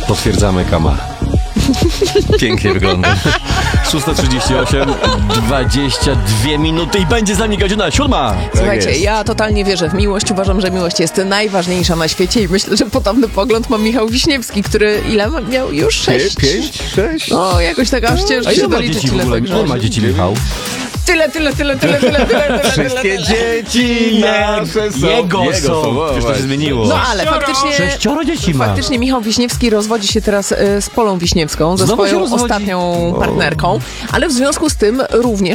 Potwierdzamy, Kama. Pięknie wygląda. 6:38, 22 minuty i będzie z nami godzina 7. Słuchajcie, ja totalnie wierzę w miłość. Uważam, że miłość jest najważniejsza na świecie i myślę, że podobny pogląd ma Michał Wiśniewski, który miał już 6? 5, 6. No, jakoś tak aż ciężko się doliczyć, ile tak Ile ma dzieci, Michał? Tyle. Wszystkie dzieci nasze są. Jego są. Przecież to się zmieniło. No ale faktycznie... 6 dzieci ma. Faktycznie Michał Wiśniewski rozwodzi się teraz z Polą Wiśniewską, ze Znowu się swoją rozwodzi? ostatnią partnerką, ale w związku z tym również